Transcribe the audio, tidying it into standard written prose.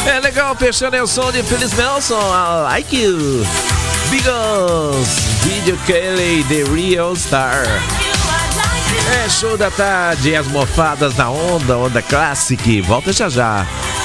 É legal, fechando o som de Phyllis Nelson, I Like You. Bigos, Video Kelly, The Real Star. É show da tarde, as mofadas na onda, Onda Classic. Volta já já.